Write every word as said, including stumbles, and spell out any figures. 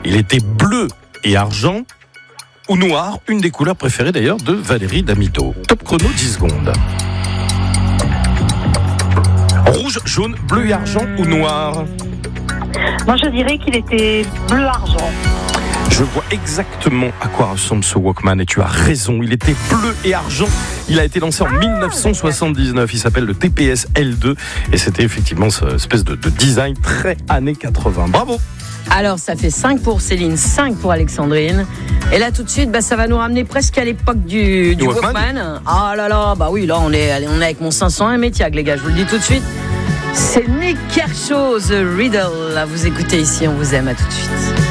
Il était bleu et argent ou noir, une des couleurs préférées d'ailleurs de Valérie Damido. Top chrono, dix secondes. Rouge, jaune, bleu et argent ou noir? Moi, je dirais qu'il était bleu-argent. Je vois exactement à quoi ressemble ce Walkman et tu as raison, il était bleu et argent. Il a été lancé en dix-neuf cent soixante-dix-neuf, il s'appelle le T P S L deux et c'était effectivement cette espèce de, de design très années quatre-vingts. Bravo! Alors ça fait cinq pour Céline, cinq pour Alexandrine. Et là tout de suite, bah, ça va nous ramener presque à l'époque du, du Walkman. Walkman. Ah là là, bah oui, là on est, on est avec mon cinq cent un Métiac, les gars, je vous le dis tout de suite. C'est Nick Kershaw, The Riddle. Vous écoutez ici, on vous aime, à tout de suite.